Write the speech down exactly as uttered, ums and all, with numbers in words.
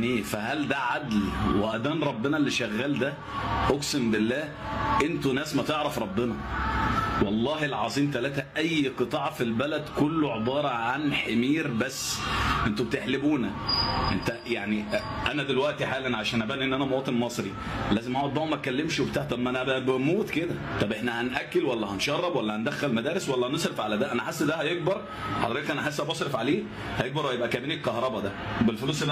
جنيه، فهل ده عدل؟ واذان ربنا اللي شغال ده اقسم بالله انتوا ناس ما تعرف ربنا والله العظيم ثلاثة. أي قطاع في البلد كله عبارة عن حمير بس، انتوا بتحلبونا. انت يعني أنا دلوقتي حالا عشان أبان إن أنا مواطن مصري لازم أقعد بقى وما أتكلمش وبتاع. طب ما أنا بموت كده. طب إحنا هنأكل ولا هنشرب ولا هندخل مدارس ولا هنصرف على ده؟ أنا حاسس ده هيكبر. حضرتك أنا حاسس بصرف عليه هيكبر وهيبقى كابين الكهرباء ده بالفلوس اللي